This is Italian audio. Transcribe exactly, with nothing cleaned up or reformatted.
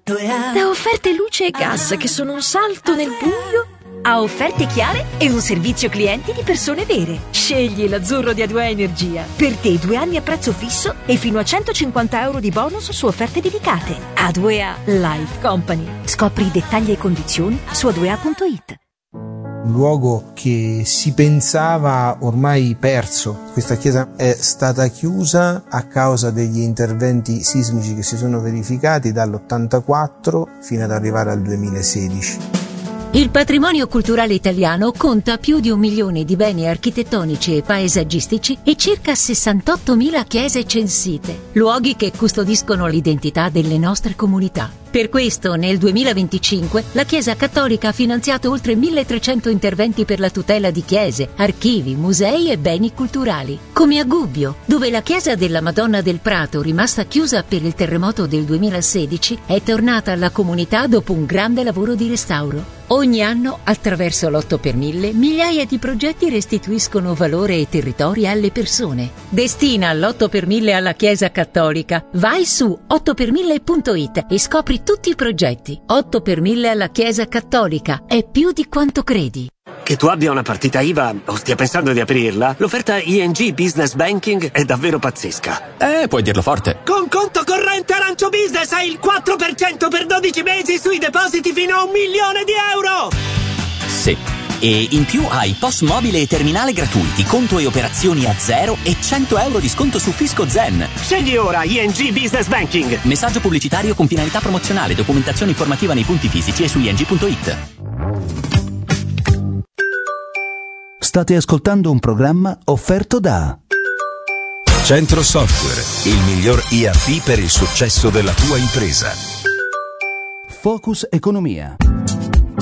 Da offerte luce e gas che sono un salto nel buio a offerte chiare e un servizio clienti di persone vere. Scegli l'azzurro di A due A Energia. Per te due anni a prezzo fisso e fino a centocinquanta euro di bonus su offerte dedicate. A due A Life Company. Scopri i dettagli e condizioni su a due a punto it. Un luogo che si pensava ormai perso. Questa chiesa è stata chiusa a causa degli interventi sismici che si sono verificati dall'ottantaquattro fino ad arrivare al duemilasedici. Il patrimonio culturale italiano conta più di un milione di beni architettonici e paesaggistici e circa sessantottomila chiese censite, luoghi che custodiscono l'identità delle nostre comunità. Per questo, nel duemilaventicinque, la Chiesa Cattolica ha finanziato oltre milletrecento interventi per la tutela di chiese, archivi, musei e beni culturali. Come a Gubbio, dove la Chiesa della Madonna del Prato, rimasta chiusa per il terremoto del duemilasedici, è tornata alla comunità dopo un grande lavoro di restauro. Ogni anno, attraverso l'otto per mille, migliaia di progetti restituiscono valore e territori alle persone. Destina l'otto per mille alla Chiesa Cattolica. Vai su otto per mille punto it e scopri tutti i progetti. otto per mille alla Chiesa Cattolica. È più di quanto credi. Che tu abbia una partita I V A o stia pensando di aprirla, l'offerta I N G Business Banking è davvero pazzesca. Eh, puoi dirlo forte. Con conto corrente Arancio Business hai il quattro per cento per dodici mesi sui depositi fino a un milione di euro! Sì. E in più hai P O S mobile e terminale gratuiti, conto e operazioni a zero e cento euro di sconto su Fisco Zen. Scegli ora I N G Business Banking. Messaggio pubblicitario con finalità promozionale, documentazione informativa nei punti fisici e su i n g punto it. State ascoltando un programma offerto da Centro Software, il miglior E R P per il successo della tua impresa. Focus Economia.